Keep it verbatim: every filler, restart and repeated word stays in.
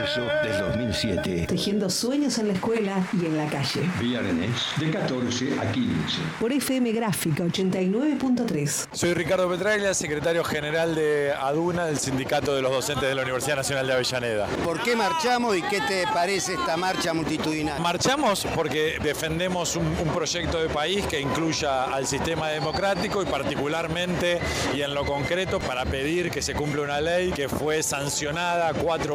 marzo del dos mil siete. Tejiendo sueños en la escuela y en la calle. Viernes de catorce a quince. Por F M Gráfica ochenta y nueve punto tres. Soy Ricardo Petraglia, secretario general de ADUNA, del Sindicato de los Docentes de la Universidad Nacional de Avellaneda. ¿Por qué marchamos y qué te parece esta marcha multitudinaria? Marchamos porque defendemos un, un proyecto de país que incluya al sistema democrático y particularmente y en lo concreto para pedir que se cumpla una ley que fue sancionada cuatro